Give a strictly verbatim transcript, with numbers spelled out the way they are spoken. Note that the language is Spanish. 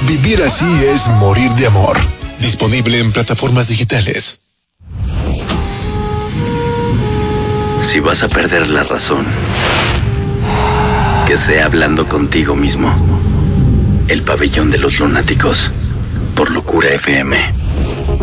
Vivir así es morir de amor. Disponible en plataformas digitales. Si vas a perder la razón, que sea hablando contigo mismo. El pabellón de los lunáticos, por Locura F M.